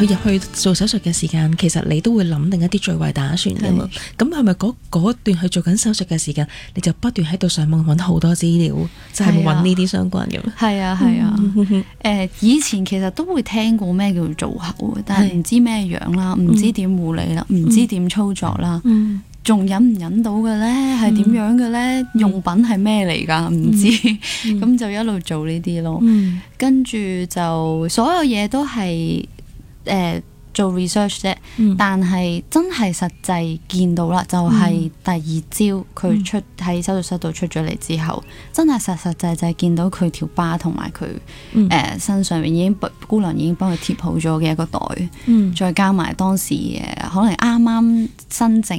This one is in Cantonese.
佢入去做手術嘅時間，其實你都會諗定一啲最壞打算㗎嘛。咁係咪嗰段去做緊手術嘅時間，你就不斷喺度上網揾好多資料，就係揾呢啲相關嘅？ 係啊，以前其實都會聽過咩叫做做口，但係唔知咩樣啦，唔知點護理啦，唔知點操作啦。仲忍唔忍到嘅咧？係點樣嘅咧？用品係咩嚟㗎？唔知，咁就一路做呢啲咯。跟住就所有嘢都係做 research 啫。但係真係實際見到啦，就係第二朝佢出喺手術室度出咗嚟之後，真係實際就係見到佢條疤同埋佢身上面已經姑娘已經幫佢貼好咗嘅一個袋，再加埋當時可能啱啱新整